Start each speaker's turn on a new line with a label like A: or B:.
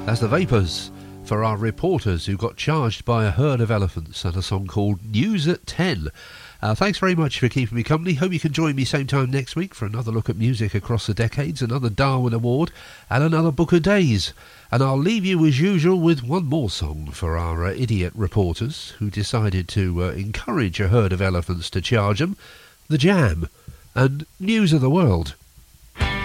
A: That's the Vapors for our reporters who got charged by a herd of elephants, and a song called News at 10. Thanks very much for keeping me company. Hope you can join me same time next week for another look at music across the decades, another Darwin Award and another Book of Days. And I'll leave you as usual with one more song for our idiot reporters who decided to encourage a herd of elephants to charge them. The Jam and News of the World.